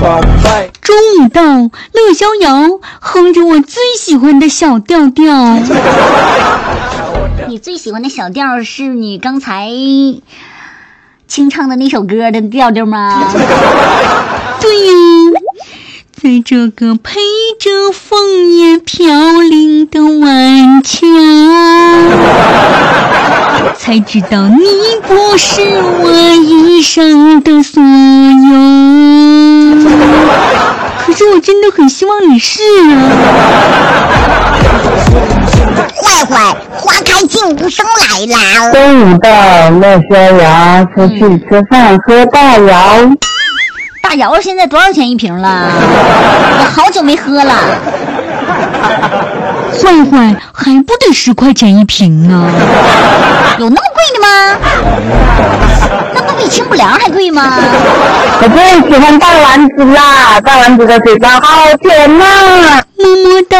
周五到，乐逍遥哼着我最喜欢的小调调。 你最喜欢的小调是你刚才清唱的那首歌的调调吗？ 对呀，在这个陪着枫叶飘零的晚秋，才知道你不是我一生的所有。可是我真的很希望你是啊。 坏坏，花开尽无声来啦！ 周五到，乐逍遥出去吃饭喝大窑。 大窑现在多少钱一瓶了？我好久没喝了。 坏坏，还不得10块钱一瓶啊？ 有那么贵的吗？那不比清补凉还贵吗？ 我最喜欢大丸子啦，大丸子的嘴巴好甜呐、 么么哒。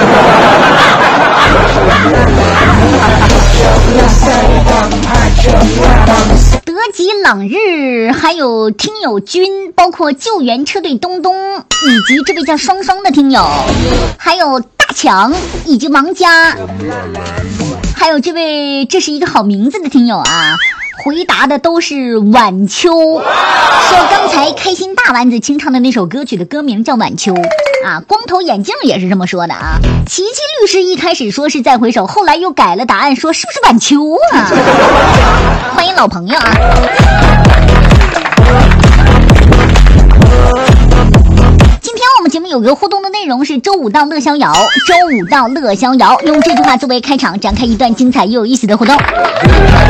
德吉朗日，还有听友君，包括救援车队东东，以及这位叫双双的听友，还有大强以及王佳，还有这位这是一个好名字的听友啊，回答的都是晚秋，说刚才开心大丸子清唱的那首歌曲的歌名叫晚秋啊，光头眼镜也是这么说的啊。琪琪律师一开始说是再回首，后来又改了答案，说是不是晚秋啊？欢迎老朋友啊！今天我们节目有个互动的内容是周五到乐逍遥，周五到乐逍遥，用这句话作为开场，展开一段精彩又有意思的互动。